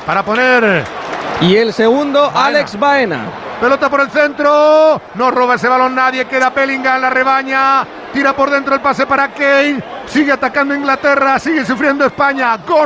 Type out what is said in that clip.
para poner. Y el segundo, Alex Baena. Pelota por el centro. No roba ese balón nadie. Queda Bellingham, la rebaña. Tira por dentro el pase para Kane. Sigue atacando Inglaterra. Sigue sufriendo España. Gol.